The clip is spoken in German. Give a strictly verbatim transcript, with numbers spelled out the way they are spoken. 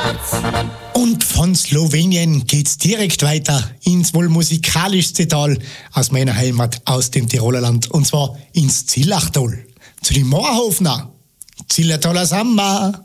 Und von Slowenien geht's direkt weiter ins wohl musikalischste Tal aus meiner Heimat, aus dem Tiroler Land, und zwar ins Zillachtal, zu den Moorhofner. Zillertaler Samba.